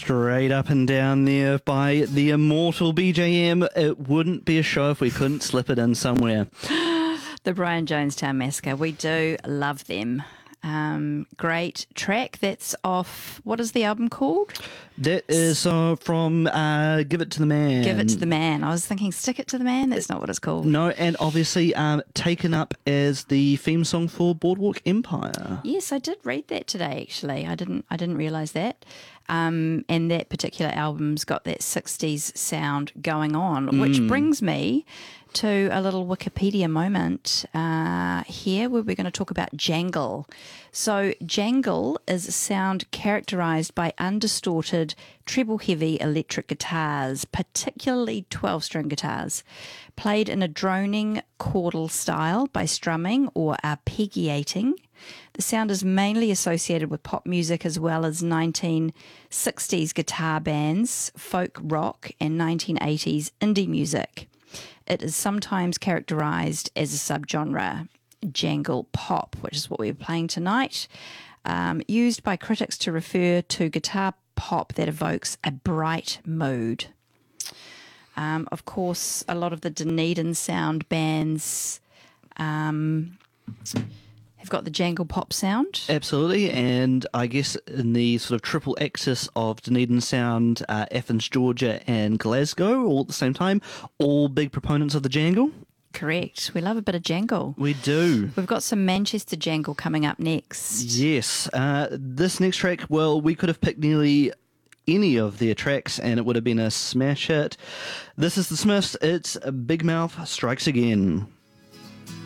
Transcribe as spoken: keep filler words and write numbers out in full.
Straight up and down there by the immortal B J M. It wouldn't be a show if we couldn't slip it in somewhere. The Brian Jonestown Massacre. We do love them. Um, great track. That's off, what is the album called? That is uh, from uh, Give It to the Man. Give It to the Man. I was thinking Stick It to the Man. That's not what it's called. No, and obviously um, taken up as the theme song for Boardwalk Empire. Yes, I did read that today, actually. I didn't I didn't realise that. Um, and that particular album's got that sixties sound going on, which Mm. brings me to a little Wikipedia moment uh, here where we're going to talk about jangle. So jangle is a sound characterised by undistorted treble-heavy electric guitars, particularly twelve-string guitars, played in a droning chordal style by strumming or arpeggiating. The sound is mainly associated with pop music as well as nineteen sixties guitar bands, folk rock, and nineteen eighties indie music. It is sometimes characterised as a subgenre, jangle pop, which is what we're playing tonight, um, used by critics to refer to guitar pop that evokes a bright mood. Um, of course, a lot of the Dunedin sound bands um, have got the jangle pop sound. Absolutely, and I guess in the sort of triple axis of Dunedin sound, uh, Athens, Georgia, and Glasgow, all at the same time, all big proponents of the jangle. Correct. We love a bit of jangle. We do. We've got some Manchester jangle coming up next. Yes. Uh, this next track, well, we could have picked nearly any of their tracks and it would have been a smash hit. This is the Smiths. It's Big Mouth Strikes Again.